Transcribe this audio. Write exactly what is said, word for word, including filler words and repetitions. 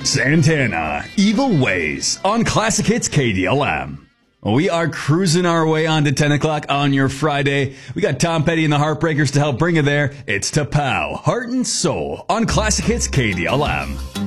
Santana, Evil Ways on Classic Hits K D L M. We are cruising our way on to ten o'clock on your Friday. We got Tom Petty and the Heartbreakers to help bring you there. It's T'Pau, Heart and Soul on Classic Hits K D L M.